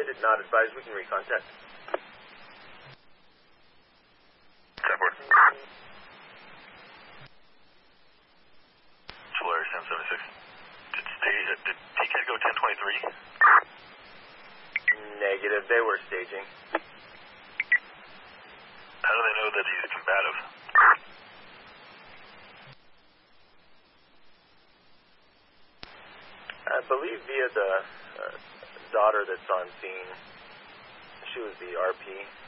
located, not advised. We can recontact. Trapboard. Solaris 776. Did TCAT go 1023? Negative. They were staging. How do they know that he's combative? I believe via the daughter that's on scene. She was the RP.